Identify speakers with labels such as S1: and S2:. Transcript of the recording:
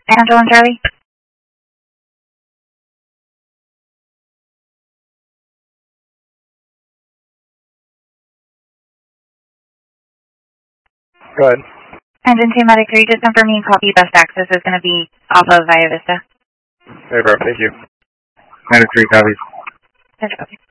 S1: Angel and Charlie?
S2: Go ahead.
S1: Engine 2 Medic 3, just confirming copy best access is going to be off of Via Vista.
S2: Hey, bro, thank you. Medic 3 copies.
S1: Yes, copy.